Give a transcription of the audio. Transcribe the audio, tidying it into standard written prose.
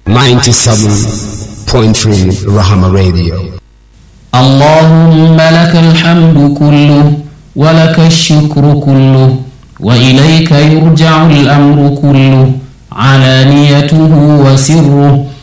97.3 Rahama Radio. اللهم لك الحمد كله ولك الشكر كله وإليك يرجع الأمر كله علانيته وسره